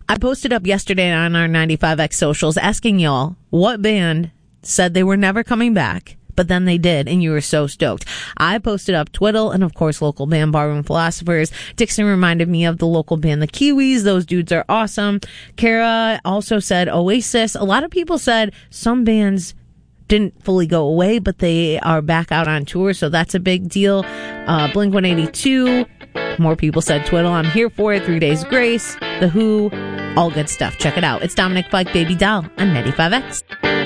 I posted up yesterday on our 95X socials asking y'all what band said they were never coming back, but then they did, and you were so stoked. I posted up Twiddle and, of course, local band Barroom Philosophers. Dixon reminded me of the local band The Kiwis. Those dudes are awesome. Kara also said Oasis. A lot of people said some bands didn't fully go away, but they are back out on tour, so that's a big deal. Blink-182. More people said Twiddle. I'm here for it. 3 Days Grace. The Who. All good stuff. Check it out. It's Dominic Fike, Baby Doll on 95X.